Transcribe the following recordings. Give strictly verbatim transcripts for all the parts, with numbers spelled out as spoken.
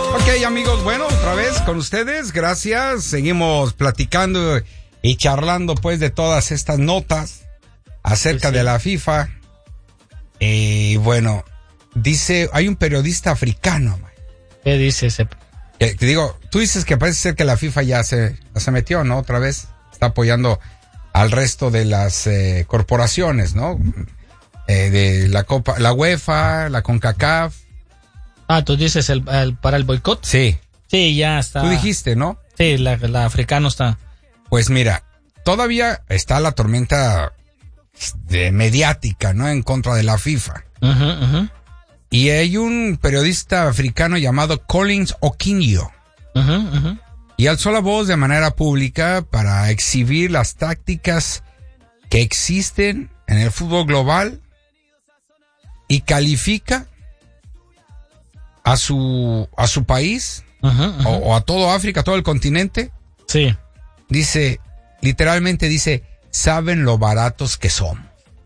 Ok, amigos, bueno, otra vez con ustedes, gracias. Seguimos platicando y charlando pues de todas estas notas acerca sí, sí. de la FIFA. Y eh, bueno, dice, hay un periodista africano. ¿Qué dice ese? Que, te digo, tú dices que parece ser que la FIFA ya se, ya se metió, ¿no? Otra vez está apoyando al resto de las eh, corporaciones, ¿no? Eh, de la Copa, la UEFA, la CONCACAF. Ah, tú dices el, el para el boicot. Sí. Sí, ya está. Tú dijiste, ¿no? Sí, la, la africano está. Pues mira, todavía está la tormenta de mediática, ¿no? En contra de la FIFA. Uh-huh, uh-huh. Y hay un periodista africano llamado Collins Okinyo. Uh-huh, uh-huh. Y alzó la voz de manera pública para exhibir las tácticas que existen en el fútbol global y califica a su a su país uh-huh, uh-huh. O, o a todo África, a todo el continente. Sí. Dice, literalmente dice, saben lo baratos que son.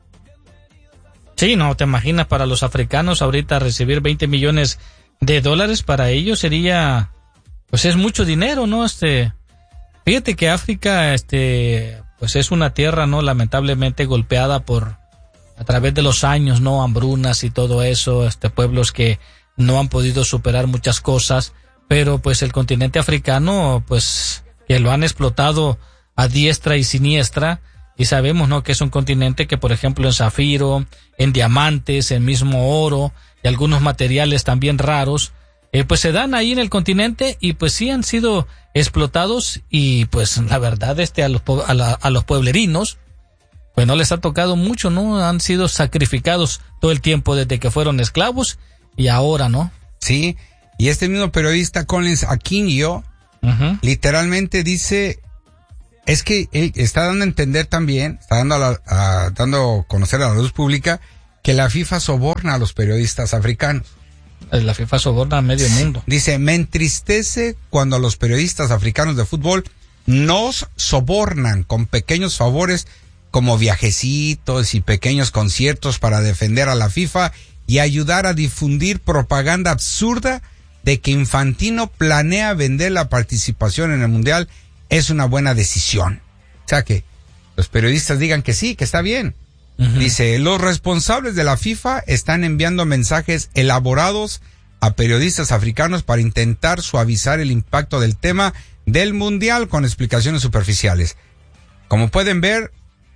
Sí, no, te imaginas para los africanos ahorita recibir veinte millones de dólares para ellos sería, pues es mucho dinero, ¿no? Este, fíjate que África, este, pues es una tierra, ¿no? Lamentablemente golpeada por, a través de los años, ¿no? Hambrunas y todo eso, este, pueblos que no han podido superar muchas cosas, pero pues el continente africano, pues, que lo han explotado a diestra y siniestra. Y sabemos, ¿no?, que es un continente que, por ejemplo, en zafiro, en diamantes, en mismo oro y algunos materiales también raros, eh, pues se dan ahí en el continente y pues sí han sido explotados y pues la verdad este a los, a, la, a los pueblerinos pues no les ha tocado mucho, ¿no? Han sido sacrificados todo el tiempo desde que fueron esclavos y ahora, ¿no? Sí, y este mismo periodista Collins Okinyo uh-huh. literalmente dice... Es que él está dando a entender también, está dando a, la, a dando a conocer a la luz pública que la FIFA soborna a los periodistas africanos. La FIFA soborna a medio mundo. Dice, me entristece cuando los periodistas africanos de fútbol nos sobornan con pequeños favores como viajecitos y pequeños conciertos para defender a la FIFA y ayudar a difundir propaganda absurda de que Infantino planea vender la participación en el Mundial. Es una buena decisión. O sea, que los periodistas digan que sí, que está bien. Uh-huh. Dice, los responsables de la FIFA están enviando mensajes elaborados a periodistas africanos para intentar suavizar el impacto del tema del Mundial con explicaciones superficiales. Como pueden ver,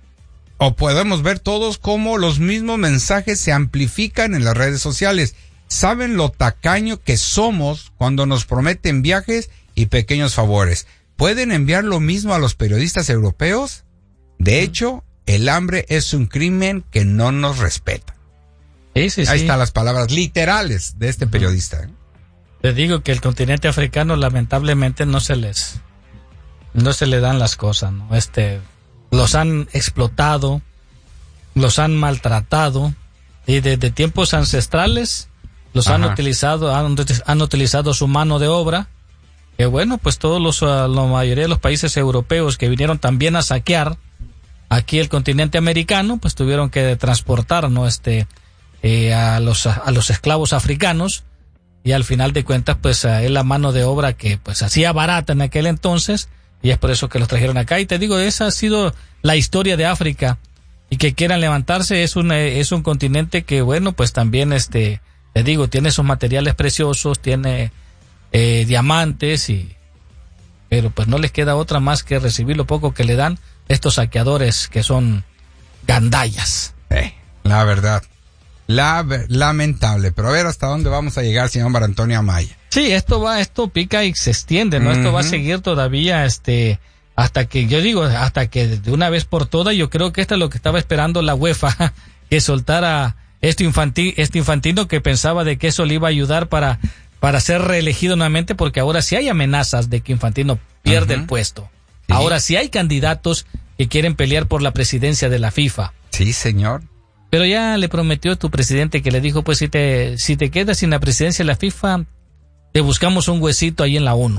o podemos ver todos cómo los mismos mensajes se amplifican en las redes sociales. Saben lo tacaño que somos cuando nos prometen viajes y pequeños favores. ¿Pueden enviar lo mismo a los periodistas europeos? De hecho, el hambre es un crimen que no nos respeta. Sí, sí, Ahí sí. están las palabras literales de este periodista. Te digo que el continente africano lamentablemente no se les no se le dan las cosas, ¿no? Este, los han explotado, los han maltratado y desde tiempos ancestrales los Ajá. han utilizado, han, han utilizado su mano de obra. Que bueno, pues todos los, uh, la mayoría de los países europeos que vinieron también a saquear aquí el continente americano, pues tuvieron que transportar, ¿no? Este, eh, a los, a, a los esclavos africanos y al final de cuentas, pues uh, es la mano de obra que pues hacía barata en aquel entonces y es por eso que los trajeron acá. Y te digo, esa ha sido la historia de África y que quieran levantarse es un, es un continente que bueno, pues también este, te digo, tiene esos materiales preciosos, tiene... Eh, diamantes y pero pues no les queda otra más que recibir lo poco que le dan estos saqueadores que son gandallas. Eh, la verdad, la, lamentable, pero a ver hasta dónde vamos a llegar, señor Mar Antonio Amaya. Sí, esto va, esto pica y se extiende, ¿no? Uh-huh. Esto va a seguir todavía, este, hasta que, yo digo, hasta que de una vez por todas, yo creo que esto es lo que estaba esperando la UEFA, que soltara este infantil, este Infantino que pensaba de que eso le iba a ayudar para para ser reelegido nuevamente, porque ahora sí hay amenazas de que Infantino pierde uh-huh. el puesto. Sí. Ahora sí hay candidatos que quieren pelear por la presidencia de la FIFA. Sí, señor. Pero ya le prometió a tu presidente que le dijo, pues si te si te quedas sin la presidencia de la FIFA, te buscamos un huesito ahí en la ONU.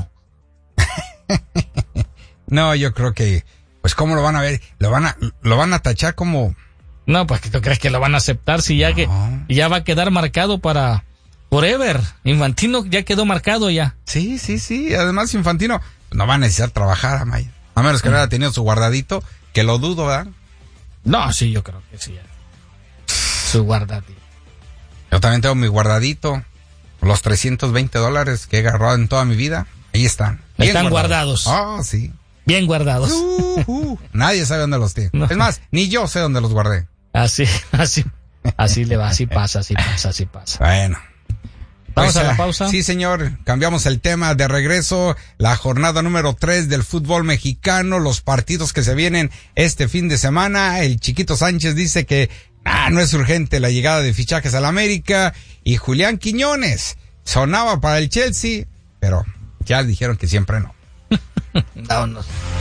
No, yo creo que, pues cómo lo van a ver, lo van a lo van a tachar como... No, pues ¿tú crees que lo van a aceptar si ya no. que ya va a quedar marcado para... Forever. Infantino ya quedó marcado ya. Sí, sí, sí. Además, Infantino no va a necesitar trabajar, Amaya. A menos que no haya tenido su guardadito, que lo dudo, ¿verdad? No, sí, yo creo que sí. Su guardadito. Yo también tengo mi guardadito. Los trescientos veinte dólares que he agarrado en toda mi vida. Ahí están. Están guardados. Ah, oh, sí. Bien guardados. Uh, uh. Nadie sabe dónde los tiene. No. Es más, ni yo sé dónde los guardé. Así, así, así le va, así pasa, así pasa, así pasa. Bueno. ¿Vamos pues, a la pausa? Sí, señor. Cambiamos el tema de regreso. La jornada número tres del fútbol mexicano. Los partidos que se vienen este fin de semana. El Chiquito Sánchez dice que ah, no es urgente la llegada de fichajes al América. Y Julián Quiñones sonaba para el Chelsea, pero ya dijeron que siempre no. Vámonos.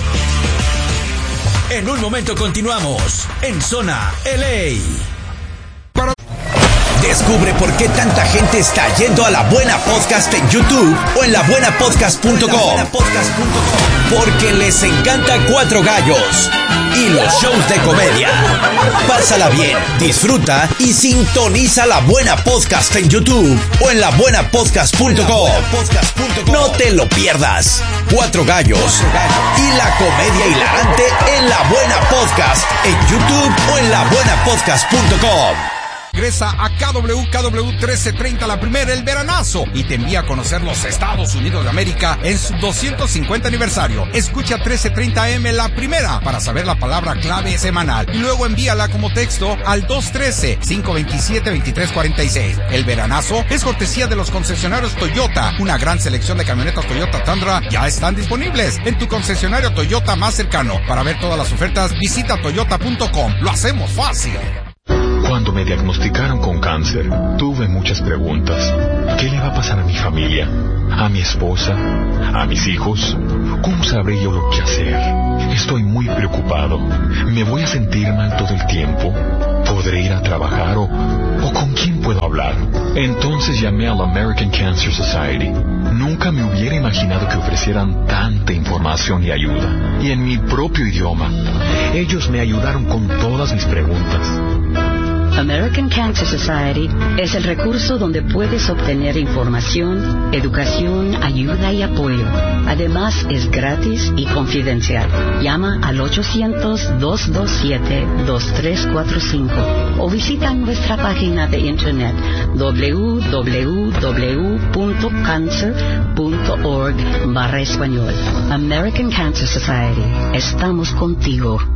En un momento continuamos en Zona L A. Para... Descubre por qué tanta gente está yendo a La Buena Podcast en YouTube o en la buena podcast punto com. Porque les encanta Cuatro Gallos y los shows de comedia. Pásala bien, disfruta y sintoniza La Buena Podcast en YouTube o en la buena podcast punto com. No te lo pierdas. Cuatro Gallos y la comedia hilarante en La Buena Podcast en YouTube o en la buena podcast punto com. Regresa a K W K W trece treinta, la primera, el veranazo, y te envía a conocer los Estados Unidos de América en su doscientos cincuenta aniversario. Escucha trece treinta A M la primera para saber la palabra clave semanal y luego envíala como texto al dos uno tres, cinco dos siete, dos tres cuatro seis. El veranazo es cortesía de los concesionarios Toyota. Una gran selección de camionetas Toyota Tundra ya están disponibles en tu concesionario Toyota más cercano. Para ver todas las ofertas, visita toyota punto com. Lo hacemos fácil. Cuando me diagnosticaron con cáncer, tuve muchas preguntas. ¿Qué le va a pasar a mi familia? ¿A mi esposa? ¿A mis hijos? ¿Cómo sabré yo lo que hacer? Estoy muy preocupado. ¿Me voy a sentir mal todo el tiempo? ¿Podré ir a trabajar o, o con quién puedo hablar? Entonces llamé a la American Cancer Society. Nunca me hubiera imaginado que ofrecieran tanta información y ayuda. Y en mi propio idioma. Ellos me ayudaron con todas mis preguntas. American Cancer Society es el recurso donde puedes obtener información, educación, ayuda y apoyo. Además, es gratis y confidencial. Llama al ochocientos, dos dos siete, dos tres cuatro cinco o visita nuestra página de internet w w w punto cancer punto org barra español. American Cancer Society. Estamos contigo.